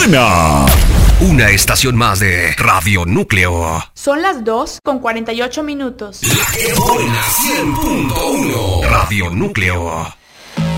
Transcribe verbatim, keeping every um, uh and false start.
buena. Una estación más de Radio Núcleo. Son las dos con cuarenta y ocho minutos. La que buena cien punto uno. Radio Núcleo.